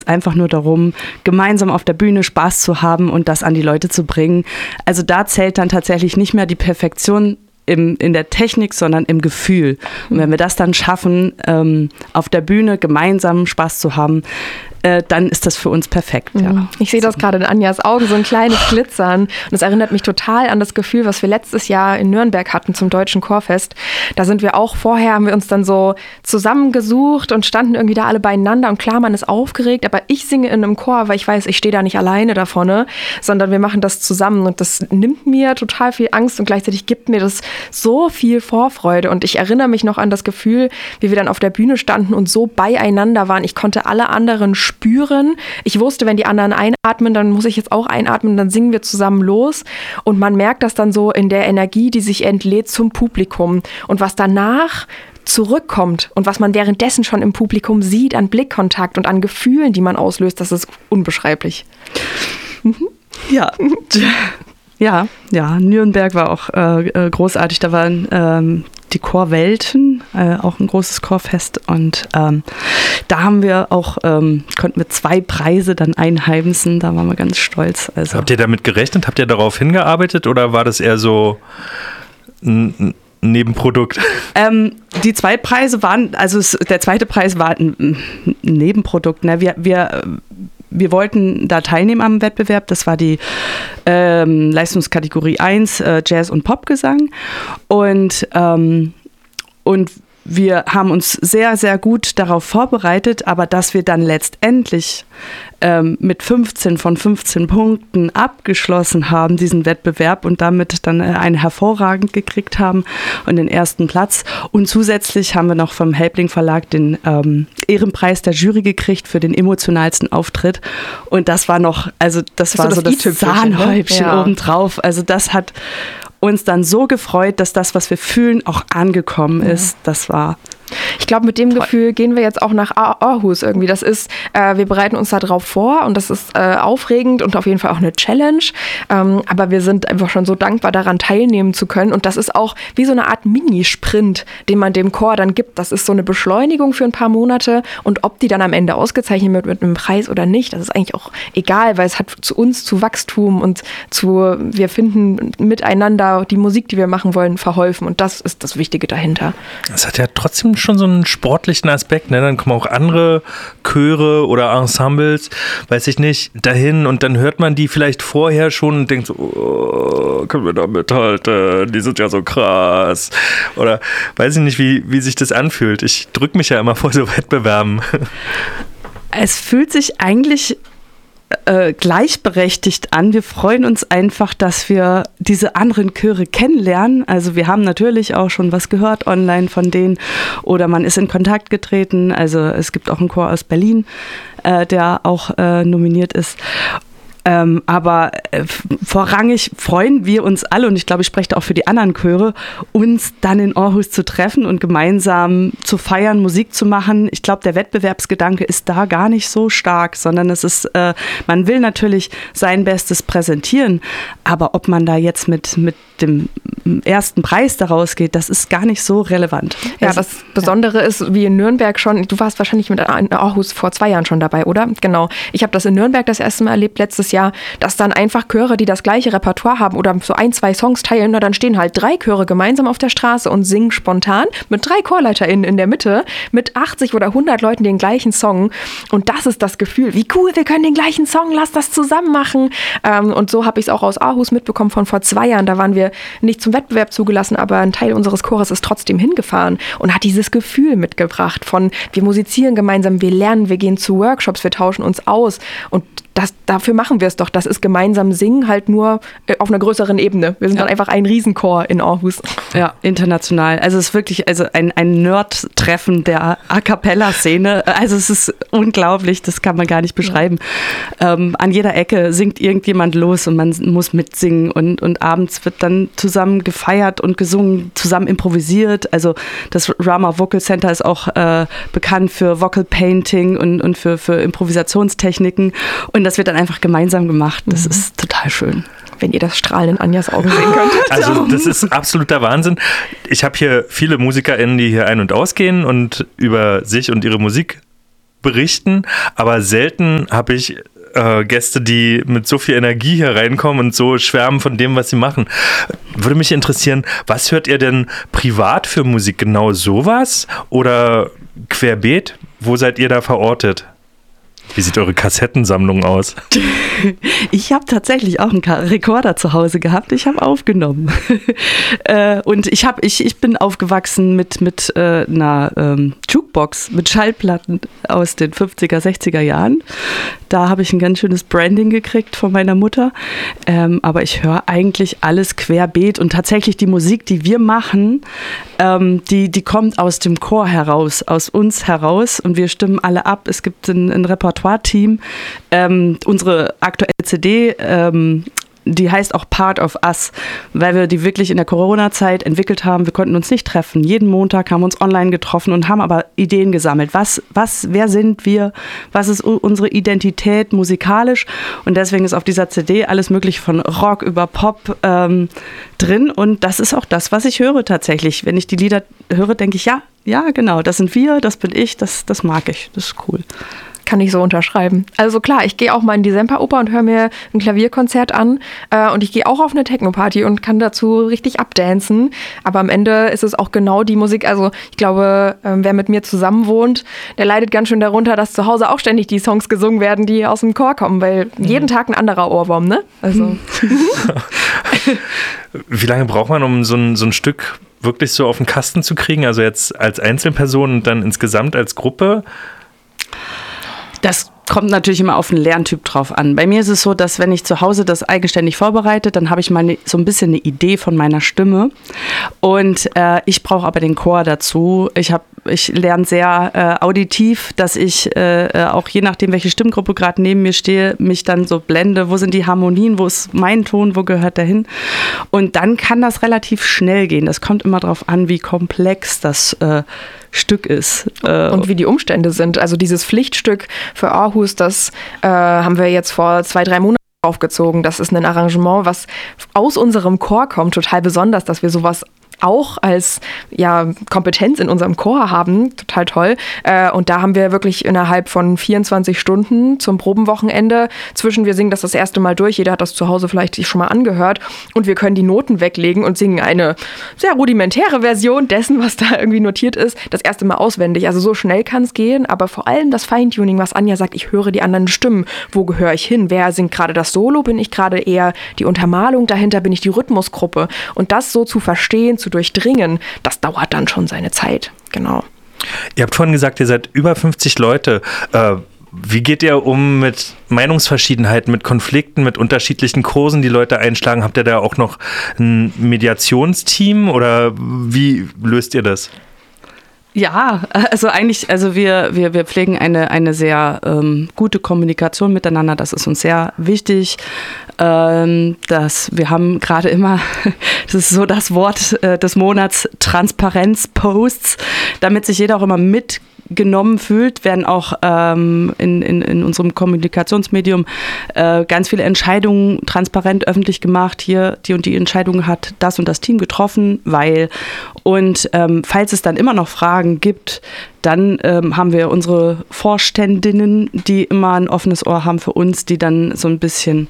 einfach nur darum, gemeinsam auf der Bühne Spaß zu haben und das an die Leute zu bringen. Also da zählt dann tatsächlich nicht mehr die Perfektion in der Technik, sondern im Gefühl. Und wenn wir das dann schaffen, auf der Bühne gemeinsam Spaß zu haben, dann ist das für uns perfekt. Ja. Ich sehe das gerade in Anjas Augen, so ein kleines Glitzern. Und es erinnert mich total an das Gefühl, was wir letztes Jahr in Nürnberg hatten zum Deutschen Chorfest. Da sind wir auch vorher, haben wir uns dann so zusammengesucht und standen irgendwie da alle beieinander. Und klar, man ist aufgeregt, aber ich singe in einem Chor, weil ich weiß, ich stehe da nicht alleine da vorne, sondern wir machen das zusammen. Und das nimmt mir total viel Angst und gleichzeitig gibt mir das so viel Vorfreude. Und ich erinnere mich noch an das Gefühl, wie wir dann auf der Bühne standen und so beieinander waren. Ich konnte alle anderen spüren. Ich wusste, wenn die anderen einatmen, dann muss ich jetzt auch einatmen, dann singen wir zusammen los. Und man merkt das dann so in der Energie, die sich entlädt zum Publikum. Und was danach zurückkommt und was man währenddessen schon im Publikum sieht, an Blickkontakt und an Gefühlen, die man auslöst, das ist unbeschreiblich. Ja, Nürnberg war auch großartig. Da waren die Chorwelten, auch ein großes Chorfest. Und da haben wir auch, konnten wir 2 Preise dann einheimsen. Da waren wir ganz stolz. Also. Habt ihr damit gerechnet? Habt ihr darauf hingearbeitet oder war das eher so ein Nebenprodukt? Die 2 Preise waren, der zweite Preis war ein Nebenprodukt. Ne? Wir wollten da teilnehmen am Wettbewerb. Das war die Leistungskategorie 1, Jazz und Popgesang. Und wir haben uns sehr, sehr gut darauf vorbereitet, aber dass wir dann letztendlich mit 15 von 15 Punkten abgeschlossen haben, diesen Wettbewerb, und damit dann einen hervorragend gekriegt haben und den ersten Platz. Und zusätzlich haben wir noch vom Helbling Verlag den Ehrenpreis der Jury gekriegt für den emotionalsten Auftritt. Und das war noch, das war so das Sahnehäubchen obendrauf. Also das hat uns dann so gefreut, dass das, was wir fühlen, auch angekommen ist. Das war... Ich glaube, mit dem Gefühl gehen wir jetzt auch nach Aarhus irgendwie. Das ist, wir bereiten uns da drauf vor und das ist aufregend und auf jeden Fall auch eine Challenge. Aber wir sind einfach schon so dankbar, daran teilnehmen zu können. Und das ist auch wie so eine Art Minisprint, den man dem Chor dann gibt. Das ist so eine Beschleunigung für ein paar Monate. Und ob die dann am Ende ausgezeichnet wird mit einem Preis oder nicht, das ist eigentlich auch egal, weil es hat zu Wachstum und wir finden miteinander die Musik, die wir machen wollen, verholfen. Und das ist das Wichtige dahinter. Das hat ja trotzdem schon so einen sportlichen Aspekt, ne? Dann kommen auch andere Chöre oder Ensembles, weiß ich nicht, dahin und dann hört man die vielleicht vorher schon und denkt so, oh, können wir da mithalten, die sind ja so krass. Oder weiß ich nicht, wie sich das anfühlt. Ich drücke mich ja immer vor so Wettbewerben. Es fühlt sich eigentlich gleichberechtigt an. Wir freuen uns einfach, dass wir diese anderen Chöre kennenlernen. Also wir haben natürlich auch schon was gehört online von denen oder man ist in Kontakt getreten. Also es gibt auch einen Chor aus Berlin, der auch nominiert ist. Aber vorrangig freuen wir uns alle, und ich glaube, ich spreche da auch für die anderen Chöre, uns dann in Aarhus zu treffen und gemeinsam zu feiern, Musik zu machen. Ich glaube, der Wettbewerbsgedanke ist da gar nicht so stark, sondern es ist, man will natürlich sein Bestes präsentieren, aber ob man da jetzt mit dem ersten Preis daraus geht, das ist gar nicht so relevant. Ja, das Besondere ist, wie in Nürnberg schon, du warst wahrscheinlich mit Aarhus vor 2 Jahren schon dabei, oder? Genau. Ich habe das in Nürnberg das erste Mal erlebt, letztes Jahr, dass dann einfach Chöre, die das gleiche Repertoire haben oder so 1, 2 Songs teilen, dann stehen halt 3 Chöre gemeinsam auf der Straße und singen spontan mit 3 ChorleiterInnen in der Mitte, mit 80 oder 100 Leuten den gleichen Song. Und das ist das Gefühl, wie cool, wir können den gleichen Song, lass das zusammen machen. Und so habe ich es auch aus Aarhus mitbekommen von vor 2 Jahren. Da waren wir nicht zum Wettbewerb zugelassen, aber ein Teil unseres Chores ist trotzdem hingefahren und hat dieses Gefühl mitgebracht von, wir musizieren gemeinsam, wir lernen, wir gehen zu Workshops, wir tauschen uns aus und dafür machen wir es doch. Das ist gemeinsam singen, halt nur auf einer größeren Ebene. Wir sind dann einfach ein Riesenchor in Aarhus. Ja, international. Also es ist wirklich ein Nerd-Treffen der A-Cappella-Szene. Also es ist unglaublich, das kann man gar nicht beschreiben. An jeder Ecke singt irgendjemand los und man muss mitsingen und abends wird dann zusammen gefeiert und gesungen, zusammen improvisiert. Also das Rama Vocal Center ist auch bekannt für Vocal Painting und für Improvisationstechniken. Und das wird dann einfach gemeinsam gemacht. Das ist total schön. Wenn ihr das Strahlen in Anjas Augen sehen könntet. Also das ist absoluter Wahnsinn. Ich habe hier viele MusikerInnen, die hier ein- und ausgehen und über sich und ihre Musik berichten, aber selten habe ich Gäste, die mit so viel Energie hier reinkommen und so schwärmen von dem, was sie machen. Würde mich interessieren, was hört ihr denn privat für Musik? Genau sowas oder querbeet? Wo seid ihr da verortet? Wie sieht eure Kassettensammlung aus? Ich habe tatsächlich auch einen Rekorder zu Hause gehabt. Ich habe aufgenommen. Und ich bin aufgewachsen mit einer Jukebox, mit Schallplatten aus den 50er, 60er Jahren. Da habe ich ein ganz schönes Branding gekriegt von meiner Mutter. Aber ich höre eigentlich alles querbeet. Und tatsächlich die Musik, die wir machen, die kommt aus dem Chor heraus, aus uns heraus. Und wir stimmen alle ab. Es gibt ein Repertoire-Team. Unsere aktuelle CD, die heißt auch Part of Us, weil wir die wirklich in der Corona-Zeit entwickelt haben. Wir konnten uns nicht treffen. Jeden Montag haben wir uns online getroffen und haben aber Ideen gesammelt. Wer sind wir? Was ist unsere Identität musikalisch? Und deswegen ist auf dieser CD alles mögliche von Rock über Pop drin. Und das ist auch das, was ich höre tatsächlich. Wenn ich die Lieder höre, denke ich, ja, genau, das sind wir, das bin ich, das mag ich, das ist cool. Kann ich so unterschreiben. Also klar, ich gehe auch mal in die Semperoper und höre mir ein Klavierkonzert an und ich gehe auch auf eine Techno-Party und kann dazu richtig abdancen. Aber am Ende ist es auch genau die Musik, also ich glaube, wer mit mir zusammen wohnt, der leidet ganz schön darunter, dass zu Hause auch ständig die Songs gesungen werden, die aus dem Chor kommen, weil jeden Tag ein anderer Ohrwurm, ne? Also. Wie lange braucht man, um so ein Stück wirklich so auf den Kasten zu kriegen? Also jetzt als Einzelperson und dann insgesamt als Gruppe? Das kommt natürlich immer auf den Lerntyp drauf an. Bei mir ist es so, dass wenn ich zu Hause das eigenständig vorbereite, dann habe ich mal so ein bisschen eine Idee von meiner Stimme und ich brauche aber den Chor dazu. Ich lerne sehr auditiv, dass ich auch je nachdem, welche Stimmgruppe gerade neben mir stehe, mich dann so blende, wo sind die Harmonien, wo ist mein Ton, wo gehört der hin? Und dann kann das relativ schnell gehen. Das kommt immer darauf an, wie komplex das Stück ist. Und wie die Umstände sind. Also dieses Pflichtstück für Aarhus, das haben wir jetzt vor 2-3 Monaten aufgezogen. Das ist ein Arrangement, was aus unserem Chor kommt. Total besonders, dass wir sowas auch als Kompetenz in unserem Chor haben. Total toll. Und da haben wir wirklich innerhalb von 24 Stunden zum Probenwochenende wir singen das erste Mal durch. Jeder hat das zu Hause vielleicht sich schon mal angehört. Und wir können die Noten weglegen und singen eine sehr rudimentäre Version dessen, was da irgendwie notiert ist, das erste Mal auswendig. Also so schnell kann es gehen, aber vor allem das Feintuning, was Anja sagt, ich höre die anderen Stimmen. Wo gehöre ich hin? Wer singt gerade das Solo? Bin ich gerade eher die Untermalung? Dahinter bin ich die Rhythmusgruppe. Und das so zu verstehen, zu durchdringen, das dauert dann schon seine Zeit. Genau. Ihr habt vorhin gesagt, ihr seid über 50 Leute. Wie geht ihr um mit Meinungsverschiedenheiten, mit Konflikten, mit unterschiedlichen Kursen, die Leute einschlagen? Habt ihr da auch noch ein Mediationsteam oder wie löst ihr das? Ja, wir pflegen eine sehr gute Kommunikation miteinander. Das ist uns sehr wichtig. Dass wir haben gerade immer, das ist so das Wort des Monats, Transparenz-Posts, damit sich jeder auch immer mitgenommen fühlt, werden auch in unserem Kommunikationsmedium ganz viele Entscheidungen transparent öffentlich gemacht. Hier, die und die Entscheidung hat das und das Team getroffen, weil. Und falls es dann immer noch Fragen gibt, dann haben wir unsere Vorständinnen, die immer ein offenes Ohr haben für uns, die dann so ein bisschen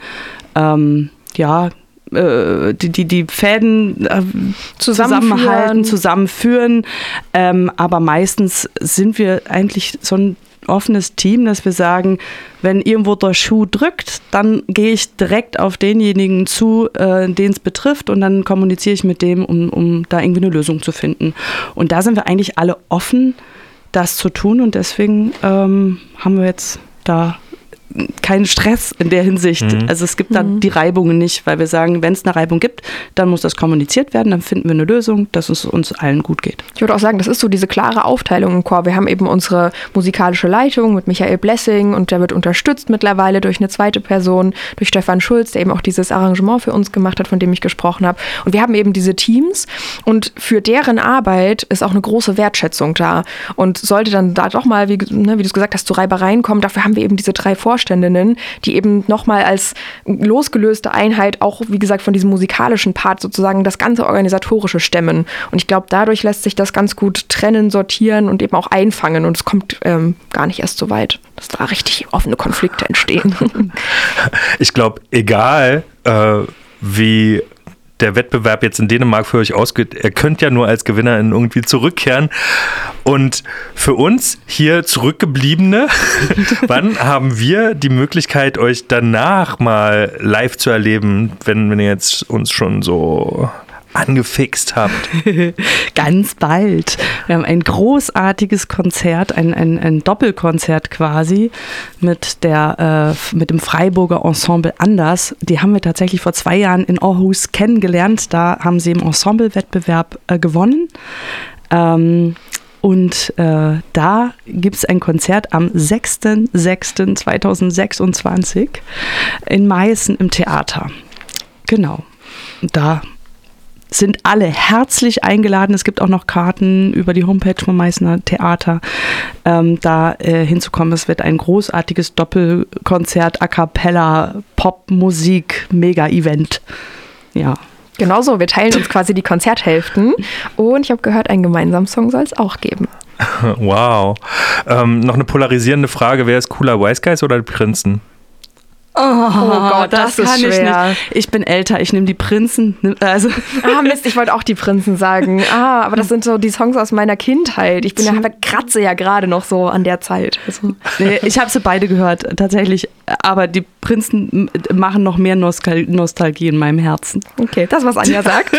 die Fäden zusammenführen. Aber meistens sind wir eigentlich so ein offenes Team, dass wir sagen, wenn irgendwo der Schuh drückt, dann gehe ich direkt auf denjenigen zu, den es betrifft und dann kommuniziere ich mit dem, um da irgendwie eine Lösung zu finden. Und da sind wir eigentlich alle offen, das zu tun und deswegen haben wir jetzt da keinen Stress in der Hinsicht. Also es gibt da die Reibungen nicht, weil wir sagen, wenn es eine Reibung gibt, dann muss das kommuniziert werden, dann finden wir eine Lösung, dass es uns allen gut geht. Ich würde auch sagen, das ist so diese klare Aufteilung im Chor. Wir haben eben unsere musikalische Leitung mit Michael Blessing und der wird unterstützt mittlerweile durch eine zweite Person, durch Stefan Schulz, der eben auch dieses Arrangement für uns gemacht hat, von dem ich gesprochen habe. Und wir haben eben diese Teams und für deren Arbeit ist auch eine große Wertschätzung da. Und sollte dann da doch mal, wie du es gesagt hast, zu Reibereien kommen, dafür haben wir eben diese 3 Vorstände, Vorständinnen, die eben nochmal als losgelöste Einheit auch, wie gesagt, von diesem musikalischen Part sozusagen das ganze Organisatorische stemmen. Und ich glaube, dadurch lässt sich das ganz gut trennen, sortieren und eben auch einfangen. Und es kommt gar nicht erst so weit, dass da richtig offene Konflikte entstehen. Ich glaube, egal wie der Wettbewerb jetzt in Dänemark für euch ausgeht, ihr könnt ja nur als Gewinnerin irgendwie zurückkehren. Und für uns hier Zurückgebliebene, wann haben wir die Möglichkeit, euch danach mal live zu erleben, wenn ihr jetzt uns schon so angefixt habt? Ganz bald. Wir haben ein großartiges Konzert, ein Doppelkonzert quasi mit dem Freiburger Ensemble Anders. Die haben wir tatsächlich vor 2 Jahren in Aarhus kennengelernt. Da haben sie im Ensemblewettbewerb gewonnen. Und da gibt es ein Konzert am 6.6.2026 in Meißen im Theater. Genau. Da sind alle herzlich eingeladen. Es gibt auch noch Karten über die Homepage vom Meißner Theater, da hinzukommen. Es wird ein großartiges Doppelkonzert, A Cappella, Popmusik, Mega-Event. Ja. Genau so, wir teilen uns quasi die Konzerthälften und ich habe gehört, einen gemeinsamen Song soll es auch geben. Wow. Noch eine polarisierende Frage, wer ist cooler, Wise Guys oder die Prinzen? Oh Gott, das ist kann schwer. Ich nicht. Ich bin älter, ich nehme die Prinzen. Also. Mist, ich wollte auch die Prinzen sagen. Aber das sind so die Songs aus meiner Kindheit. Ich kratze ja gerade noch so an der Zeit. Also. Nee, ich habe sie beide gehört, tatsächlich. Aber die Prinzen machen noch mehr Nostalgie in meinem Herzen. Okay, das, was Anja sagt.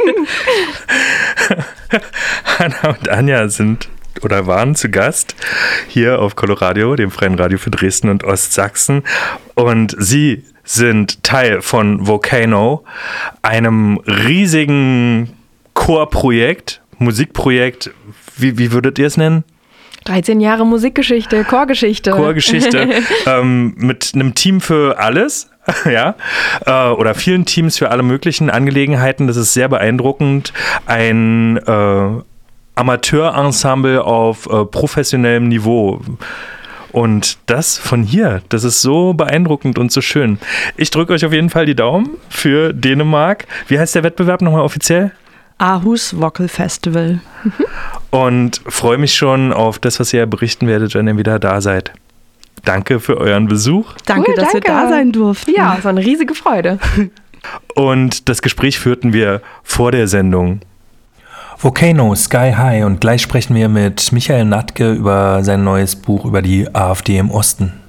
Hanna und Anja sind oder waren zu Gast hier auf Coloradio, dem freien Radio für Dresden und Ostsachsen. Und sie sind Teil von Volcano, einem riesigen Chorprojekt, Musikprojekt. Wie würdet ihr es nennen? 13 Jahre Musikgeschichte, Chorgeschichte. Chorgeschichte mit einem Team für alles. Ja, oder vielen Teams für alle möglichen Angelegenheiten. Das ist sehr beeindruckend. Ein Amateurensemble auf professionellem Niveau. Und das von hier, das ist so beeindruckend und so schön. Ich drücke euch auf jeden Fall die Daumen für Dänemark. Wie heißt der Wettbewerb nochmal offiziell? Aarhus Vocal Festival. Und freue mich schon auf das, was ihr berichten werdet, wenn ihr wieder da seid. Danke für euren Besuch. Danke, dass wir da sein durften. Ja, es war eine riesige Freude. Und das Gespräch führten wir vor der Sendung. Volcano, Sky High, und gleich sprechen wir mit Michael Natke über sein neues Buch über die AfD im Osten.